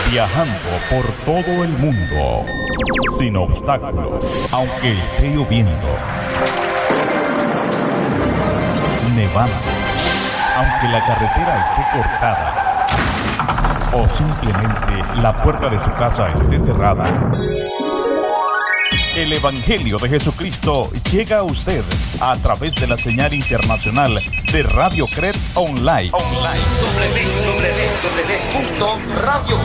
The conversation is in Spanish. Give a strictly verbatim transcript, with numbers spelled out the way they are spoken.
Viajando por todo el mundo, sin obstáculos, aunque esté lloviendo, nevando, aunque la carretera esté cortada, o simplemente la puerta de su casa esté cerrada. El Evangelio de Jesucristo llega a usted a través de la señal internacional de Radio Cred Online. Online. w w w punto radio